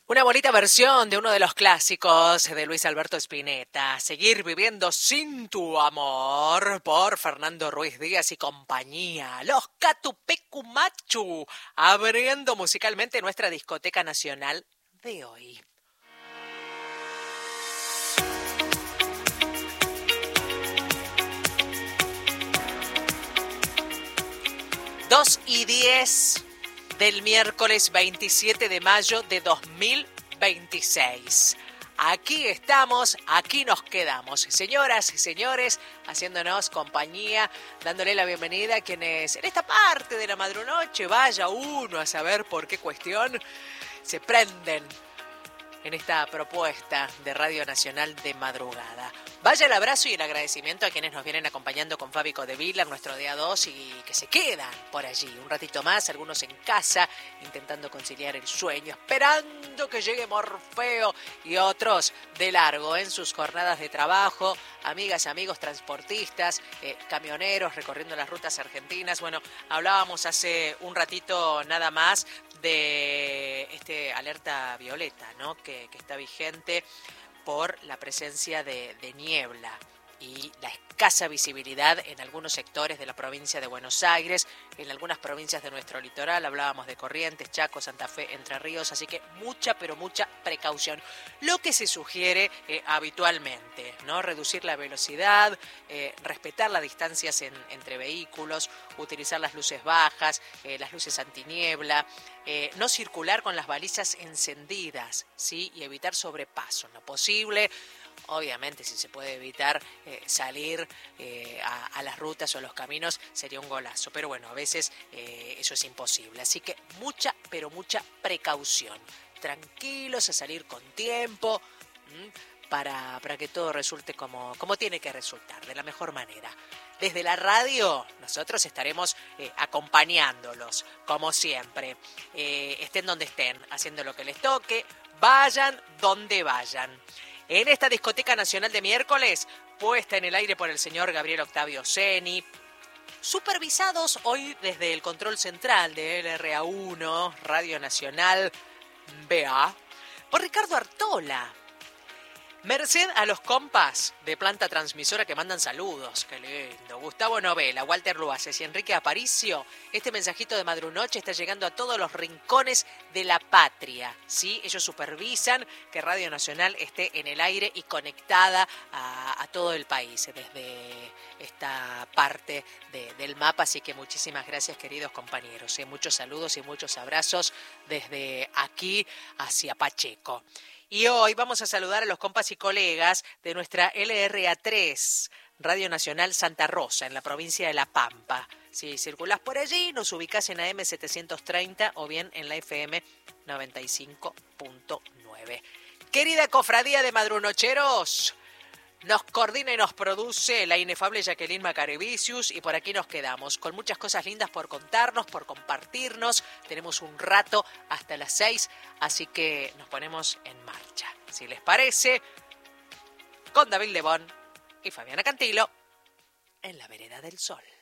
Una bonita versión de uno de los clásicos de Luis Alberto Spinetta, Seguir viviendo sin tu amor, por Fernando Ruiz Díaz y compañía. Los Catupecumachu, abriendo musicalmente nuestra discoteca nacional de hoy. Dos y 10 del miércoles 27 de mayo de 2026. Aquí estamos, aquí nos quedamos. Señoras y señores, haciéndonos compañía, dándole la bienvenida a quienes en esta parte de la madrunoche, vaya uno a saber por qué cuestión, se prenden en esta propuesta de Radio Nacional de madrugada. Vaya el abrazo y el agradecimiento a quienes nos vienen acompañando con Fabi Codevila en nuestro día 2 y que se quedan por allí un ratito más, algunos en casa, intentando conciliar el sueño, esperando que llegue Morfeo, y otros de largo en sus jornadas de trabajo, amigas, amigos transportistas, camioneros recorriendo las rutas argentinas. Bueno, hablábamos hace un ratito nada más de este alerta violeta, ¿no? que está vigente por la presencia de niebla y la escasa visibilidad en algunos sectores de la provincia de Buenos Aires, en algunas provincias de nuestro litoral. Hablábamos de Corrientes, Chaco, Santa Fe, Entre Ríos, así que mucha, pero mucha precaución. Lo que se sugiere habitualmente, ¿no? Reducir la velocidad, respetar las distancias entre vehículos, utilizar las luces bajas, las luces antiniebla, no circular con las balizas encendidas, ¿sí? Y evitar sobrepaso en lo posible. Obviamente, si se puede evitar salir a las rutas o a los caminos, sería un golazo. Pero bueno, a veces eso es imposible. Así que mucha, pero mucha precaución. Tranquilos, a salir con tiempo, para que todo resulte como tiene que resultar, de la mejor manera. Desde la radio, nosotros estaremos acompañándolos, como siempre. Estén donde estén, haciendo lo que les toque, vayan donde vayan. En esta discoteca nacional de miércoles, puesta en el aire por el señor Gabriel Octavio Ceni, supervisados hoy desde el control central de LRA1, Radio Nacional BA, por Ricardo Artola. Merced a los compas de planta transmisora que mandan saludos, qué lindo. Gustavo Novela, Walter Luaces y Enrique Aparicio. Este mensajito de Madrunoche está llegando a todos los rincones de la patria, ¿sí? Ellos supervisan que Radio Nacional esté en el aire y conectada a todo el país desde esta parte del mapa. Así que muchísimas gracias, queridos compañeros. Muchos saludos y muchos abrazos desde aquí hacia Pacheco. Y hoy vamos a saludar a los compas y colegas de nuestra LRA3, Radio Nacional Santa Rosa, en la provincia de La Pampa. Si circulás por allí, nos ubicás en AM 730 o bien en la FM 95.9. Querida cofradía de madrunocheros, nos coordina y nos produce la inefable Jacqueline Macarevicius, y por aquí nos quedamos con muchas cosas lindas por contarnos, por compartirnos. Tenemos un rato hasta las 6, así que nos ponemos en marcha. Si les parece, con David Lebón y Fabiana Cantilo, en la vereda del sol.